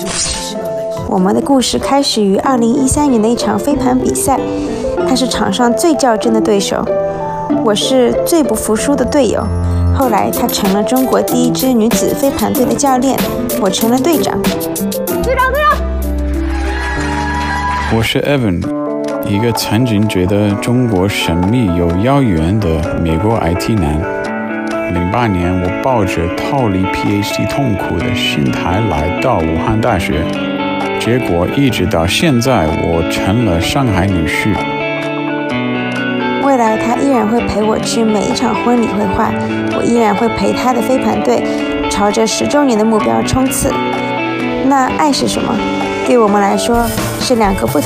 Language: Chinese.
我们的故事开始于2013年的一场飞盘比赛，他是场上最较真的对手，我是最不服输的队友。后来他成了中国第一支女子飞盘队的教练，我成了队长。队长！ 我是 Evan， 一个曾经觉得中国神秘又遥远的美国 IT 男。08年，我抱着逃离 PhD 痛苦的心态来到武汉大学，结果一直到现在，我成了上海女婿。 未来他依然会陪我去每一场婚礼会话，我依然会陪他的飞盘队朝着10周年的目标冲刺。那爱是什么？对我们来说是2个不同